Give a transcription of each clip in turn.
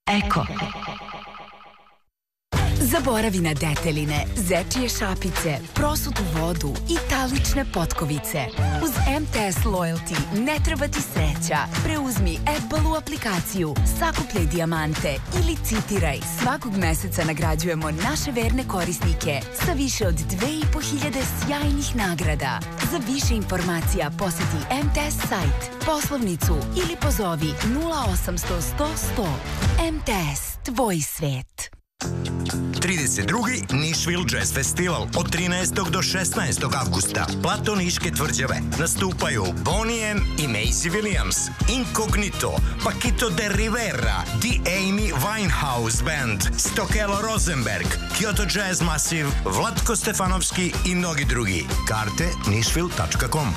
Eko. Zaboravi na deteline, zečije šapice, prosutu vodu i talične potkovice. Uz MTS Loyalty ne treba ti sreća. Preuzmi AdBallu aplikaciju, sakupljaj dijamante ili citiraj. Svakog meseca nagrađujemo naše verne korisnike sa više od 2500 sjajnih nagrada. Za više informacija poseti MTS sajt, poslovnicu ili pozovi 0800 100 100. MTS, tvoj svet. 32. Nišvil Jazz Festival od 13. do 16. avgusta. Plato Niške tvrđave. Nastupaju Bonnie M i Maisie Williams, Incognito, Paquito de Rivera, The Amy Winehouse Band, Stokelo Rosenberg, Kyoto Jazz Massive, Vlatko Stefanovski i mnogi drugi. Karte nišvil.com.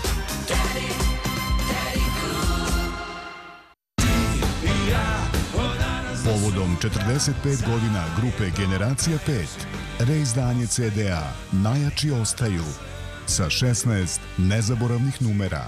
Povodom 45 godina grupe Generacija 5, reizdanje CD-a Najjači ostaju sa 16 nezaboravnih numera.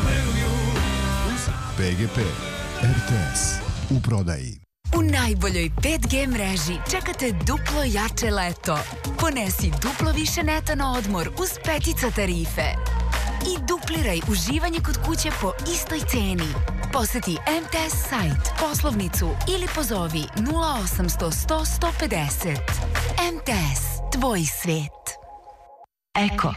PGP, RTS, u prodaji. U najboljoj 5G mreži čekate duplo jače leto. Ponesi duplo više neta na odmor uz petica tarife. I dupliraj uživanje kod kuće po istoj ceni. Poseti MTS sajt, poslovnicu ili pozovi 0800 100 150. MTS, tvoj svet. Eko.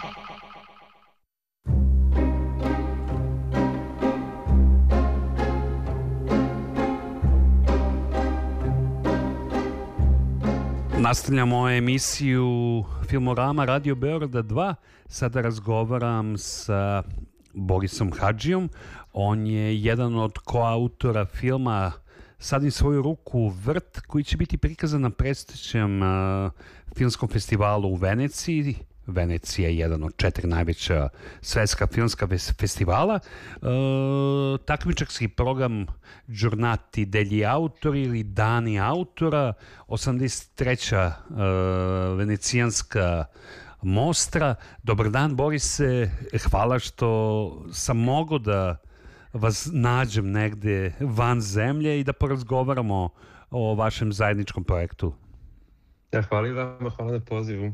Nastavljamo emisiju Filmorama Radio Beograda 2. Sada razgovaram sa Borisom Hadžijom. On je jedan od koautora filma Sadim svoju ruku u vrt, koji će biti prikazan na predstojećem filmskom festivalu u Veneciji. Venecija je jedan od 4 najveća svetska filmska festivala. Takmičarski program Giornati degli autori ili Dani autora, 83. venecijanska Mostra. Dobar dan, Borise, hvala što sam mogao da vas nađem negde van zemlje i da porazgovaramo o vašem zajedničkom projektu. Ja, hvala i vama, hvala na pozivu.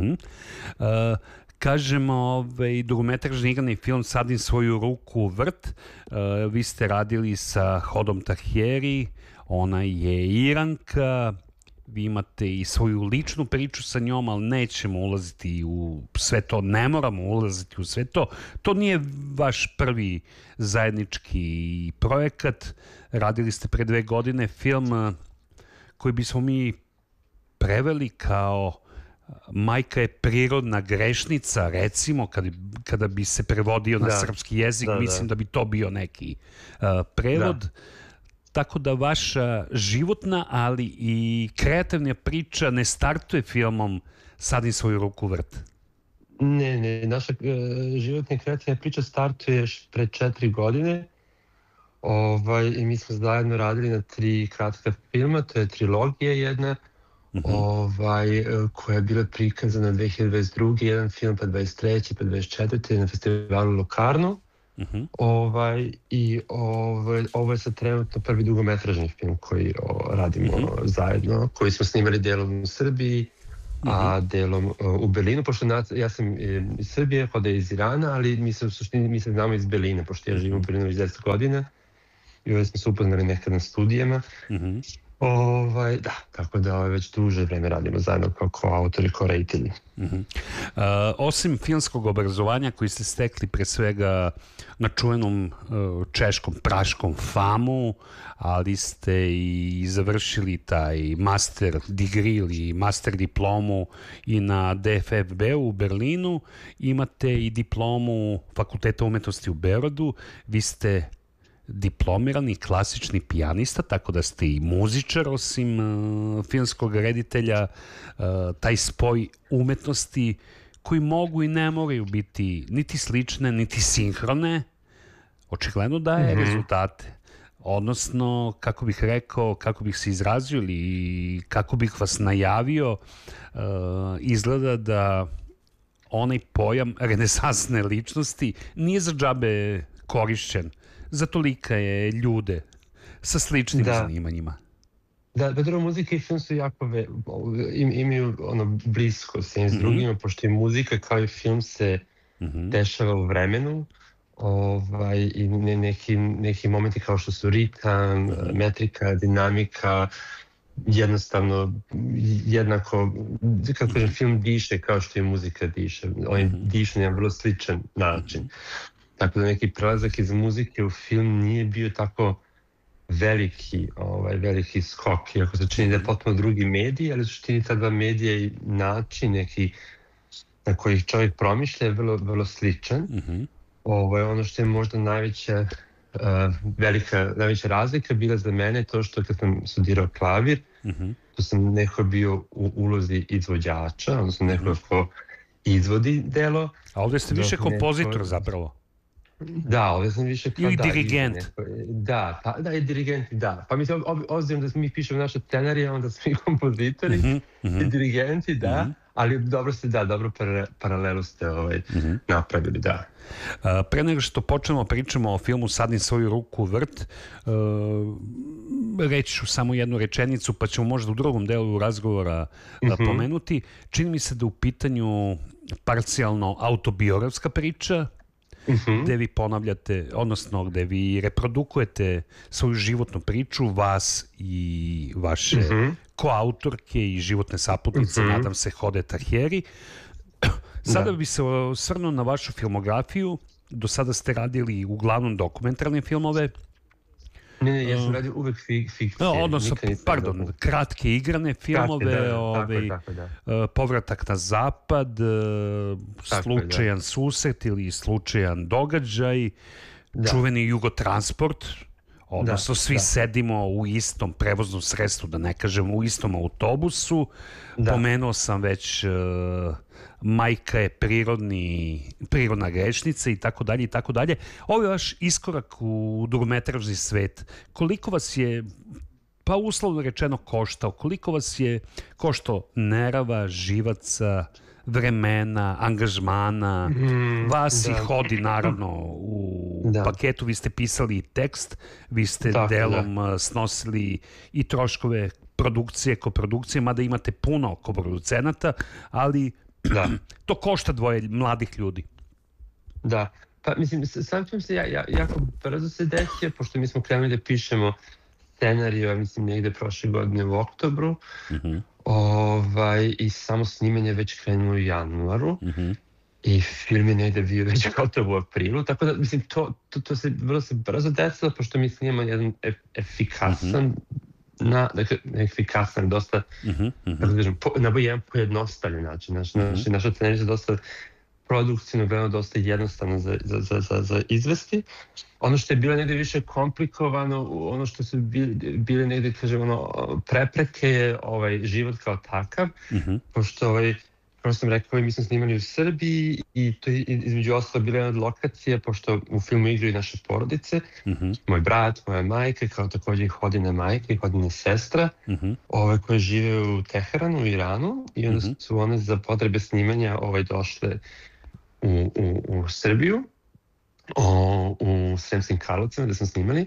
Kažemo, dugometražni igrani film Sadim svoju ruku u vrt. Vi ste radili sa Hodom Taheri, ona je Iranka. Vi imate i svoju ličnu priču sa njom, ali nećemo ulaziti u sve to, ne moramo ulaziti u sve to. To nije vaš prvi zajednički projekat. Radili ste pre 2 godine film koji bismo mi preveli kao Majka je prirodna grešnica, recimo, kada bi se prevodio na srpski jezik, mislim da bi to bio neki prevod. Tako da vaša životna, ali i kreativna priča ne startuje filmom Sadim svoju ruku u vrt. Ne, naša životna i kreativna priča startuje pre 4 godine. I mi smo zajedno radili na 3 kratka filma, to je trilogija jedna, koja je bila prikazana 2022. Jedan film pa 23. pa 24. na festivalu Locarno. I ovo je sad trenutno prvi dugometražni film koji radimo zajedno, koji smo snimali delom u Srbiji, a delom u Berlinu, pošto ja sam iz Srbije, Hoda je iz Irana, ali mi se znamo iz Berlina, pošto ja živim u Berlinu već 10 godina i ovdje smo se upoznali nekad na studijama. Tako da već duže vreme radimo zajedno kao autori i kao reditelji. Osim filmskog obrazovanja koji ste stekli pre svega na čuvenom češkom praškom FAMU, ali ste i završili taj master degree ili master diplomu i na DFFB u Berlinu, imate i diplomu Fakulteta umetnosti u Beogradu, vi ste diplomirani klasični pijanista, tako da ste i muzičar osim filmskog reditelja, taj spoj umetnosti koji mogu i ne moraju biti niti slične, niti sinhrone, očigledno daje rezultate. Odnosno, kako bih rekao, kako bih se izrazio ili kako bih vas najavio, izgleda da onaj pojam renesansne ličnosti nije za džabe korišćen za tolika je ljude sa sličnim zanimanjima. Da, bedro muzika i film su jako imaju blisko s jednim s drugima, pošto je muzika kao i film se dešava u vremenu, i neki momenti kao što su ritam, metrika, dinamika, jednostavno jednako, kako kažem, film diše kao što i muzika diše. On diše na vrlo sličan način. Tako da neki prelazak iz muzike u film nije bio tako veliki skok, iako se čini da je potpuno drugi medij, ali suštini ta dva medija i način neki na koji čovjek promišlja je vrlo sličan. Ono što je možda najveća razlika bila za mene to što kad sam studirao klavir, to sam neko bio u ulozi izvođača, odnosno neko ko izvodi delo. A ovdje ste više kompozitor zapravo. Da, ovdje sam više kao... Ili dirigent. Da, i dirigent, da. Pa mislim, obzirom da mi pišemo naše scenarije, onda smo i kompozitori i dirigenti, da. Ali dobro paralelu ste napravili, da. Pre nego što počnemo pričamo o filmu Sadni svoju ruku u vrt, reći ću samo jednu rečenicu, pa ćemo možda u drugom delu razgovora pomenuti. Čini mi se da u pitanju parcijalno autobiografska priča, gde vi ponavljate, odnosno gde vi reprodukujete svoju životnu priču, vas i vaše koautorke i životne saputnice, nadam se, Hode Taheri. Sada bi se osvrnuo na vašu filmografiju. Do sada ste radili uglavnom dokumentarne filmove. Ne, ja sam radio uvek fikcije. Odnosno, kratke igrane filmove, Povratak na zapad, Slučajan susret ili Slučajan događaj, čuveni Jugotransport, odnosno svi sedimo u istom prevoznom sredstvu, da ne kažem u autobusu. Pomenuo sam već Majka je prirodna grešnica i tako dalje i tako dalje. Ovo je vaš iskorak u dugometražni svet. Koliko vas je, pa uslovno rečeno, koštao? Koliko vas je koštao nerava, živaca, vremena, angažmana, vas i Hodi naravno u paketu? Vi ste pisali tekst, vi ste delom snosili i troškove produkcije, koprodukcije, mada imate puno koproducenata, ali to košta dvoje mladih ljudi. Da, pa mislim, sam film se jako brzo se desio, pošto mi smo krenuli da pišemo scenariju, mislim, negde prošle godine u oktobru, i samo snimanje već krenulo u januaru, i film je negde bio već gotov u aprilu, tako da, mislim, to se vrlo brzo desilo, pošto mi snimamo jedan efikasan, dosta, kako kažem, na jedan pojednostavljen način. Naša scenarija je dosta produkcijno, veoma dosta jednostavno za izvesti. Ono što je bilo negde više komplikovano, ono što su bile negde, kažem, prepreke je život kao takav, pošto kao sam rekao, mi smo snimali u Srbiji i to je između ostalo bila jedna od lokacija, pošto u filmu igraju naše porodice, moj brat, moja majka, kao također i Hodina majka i Hodina sestra, koje žive u Teheranu, u Iranu, i onda su one za potrebe snimanja došle u Srbiju, u Sremskim Karlovcima gde smo snimali,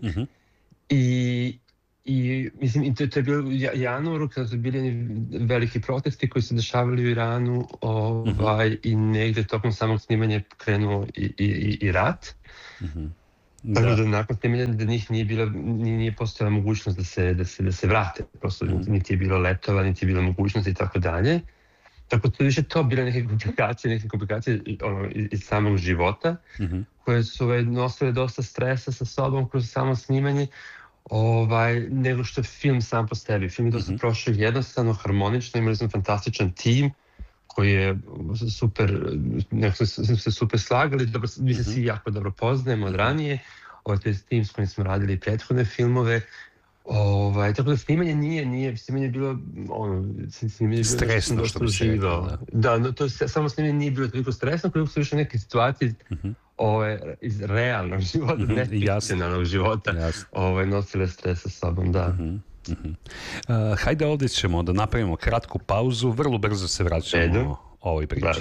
i mislim, to je bilo u januaru kada su bili veliki protesti koji se dešavali u Iranu, i negde tokom samog snimanja krenuo i rat. Tako da nakon snimanja da njih nije postojala mogućnost da se vrate. Prosto niti je bilo letova, niti je bilo mogućnosti i tako dalje. Tako da više to bile neke komplikacije iz samog života, koje su nosile dosta stresa sa sobom kroz samo snimanje, nego što je film sam po sebi. Film je dosta prošao jednostavno, harmonično, imali smo fantastičan tim koji je super, nekako smo se super slagali, mi se svi jako dobro poznajemo od ranije, to je tim s kojim smo radili prethodne filmove, tako da snimanje nije bilo stresno, što bi se rekao. Da, to samo snimanje nije bilo toliko stresno, koliko su više neke situacije iz realnog života, ne fikcionalnog života, nosile stres sa sobom, da. Hajde, ovdje ćemo da napravimo kratku pauzu, vrlo brzo se vraćamo ovoj priči.